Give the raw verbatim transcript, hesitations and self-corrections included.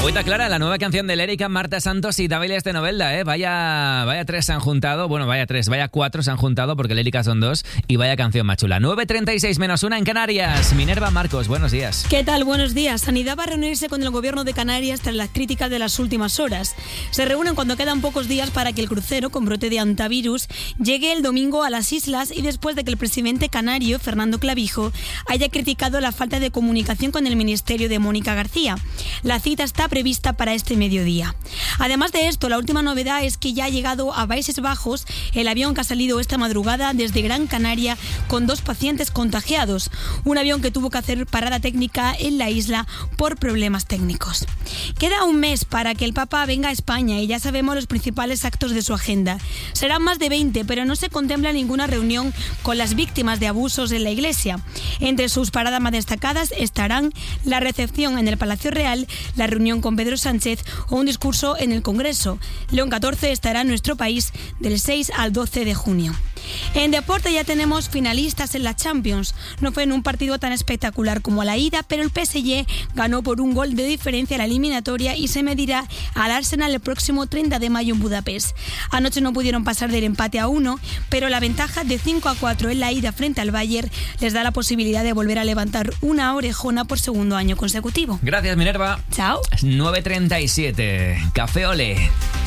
Agüita Clara, la nueva canción de Lérica, Marta Santos y Daviles de Novelda, ¿eh? Vaya, vaya tres se han juntado, bueno, vaya tres, vaya cuatro se han juntado porque Lérica son dos y vaya canción más chula. nueve treinta y seis menos una en Canarias. Minerva Marcos, buenos días. ¿Qué tal? Buenos días. Sanidad va a reunirse con el gobierno de Canarias tras las críticas de las últimas horas. Se reúnen cuando quedan pocos días para que el crucero con brote de antivirus llegue el domingo a las islas y después de que el presidente canario, Fernando Clavijo, haya criticado la falta de comunicación con el ministerio de Mónica García. La cita está prevista para este mediodía. Además de esto, la última novedad es que ya ha llegado a Países Bajos el avión que ha salido esta madrugada desde Gran Canaria con dos pacientes contagiados. Un avión que tuvo que hacer parada técnica en la isla por problemas técnicos. Queda un mes para que el Papa venga a España y ya sabemos los principales actos de su agenda. Serán más de veinte, pero no se contempla ninguna reunión con las víctimas de abusos en la Iglesia. Entre sus paradas más destacadas estarán la recepción en el Palacio Real, la reunión con Pedro Sánchez o un discurso en el Congreso. León catorce estará en nuestro país del seis al doce de junio. En deporte ya tenemos finalistas en la Champions. No fue en un partido tan espectacular como la ida, pero el P S G ganó por un gol de diferencia la eliminatoria y se medirá al Arsenal el próximo treinta de mayo en Budapest. Anoche no pudieron pasar del empate a uno, pero la ventaja de cinco a cuatro en la ida frente al Bayern les da la posibilidad de volver a levantar una orejona por segundo año consecutivo. Gracias, Minerva. Chao. nueve treinta y siete. Café Olé.